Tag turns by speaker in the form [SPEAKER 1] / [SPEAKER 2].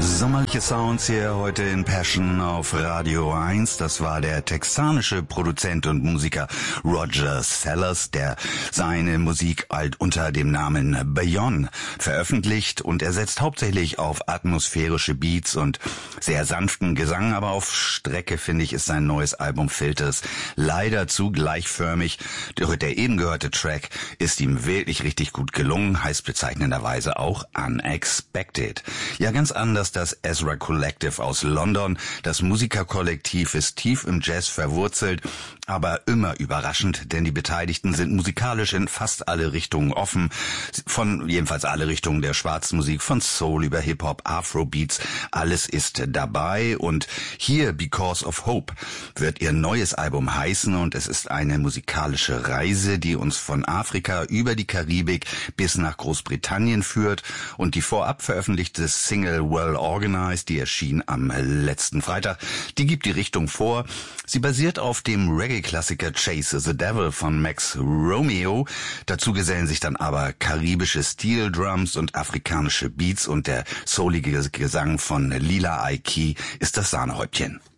[SPEAKER 1] Sommerliche Sounds hier heute in Passion auf Radio 1. Das war der texanische Produzent und Musiker Roger Sellers, der seine Musik unter dem Namen Beyond veröffentlicht, und er setzt hauptsächlich auf atmosphärische Beats und sehr sanften Gesang, aber auf Strecke, finde ich, ist sein neues Album Filters leider zu gleichförmig. Der eben gehörte Track ist ihm wirklich richtig gut gelungen, heißt bezeichnenderweise auch Unexpected. Ja, ganz anders das Ezra Collective aus London. Das Musikerkollektiv ist tief im Jazz verwurzelt, aber immer überraschend, denn die Beteiligten sind musikalisch in fast alle Richtungen offen. Von jedenfalls alle Richtungen der Schwarzmusik, von Soul über Hip-Hop, Afrobeats, alles ist dabei. Und hier, Because of Hope, wird ihr neues Album heißen, und es ist eine musikalische Reise, die uns von Afrika über die Karibik bis nach Großbritannien führt. Und die vorab veröffentlichte Single Well Organized, die erschien am letzten Freitag, die gibt die Richtung vor. Sie basiert auf dem Reggae-Klassiker Chase the Devil von Max Romeo. Dazu gesellen sich dann aber karibische Steel Drums und afrikanische Beats, und der soulige Gesang von Lila Aiki ist das Sahnehäubchen.